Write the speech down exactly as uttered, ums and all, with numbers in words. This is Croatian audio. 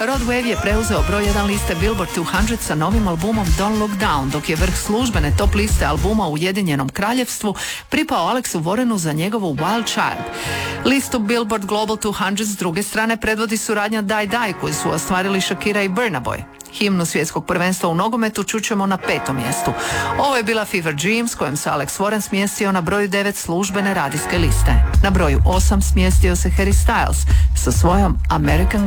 Rod Wave je preuzeo broj jedan liste Billboard dvjesto sa novim albumom Don't Look Down, dok je vrh službene top liste albuma u Ujedinjenom kraljevstvu pripao Alexu Warrenu za njegovu Wild Child. Listu Billboard Global dvjesto s druge strane predvodi suradnja Die Die koju su ostvarili Shakira i Burna Boy. Himnu svjetskog prvenstva u nogometu čućemo na petom mjestu. Ovo je bila Fever Dreams kojom se Alex Warren smjestio na broju devet službene radijske liste. Na broju osam smjestio se Harry Styles sa svojom American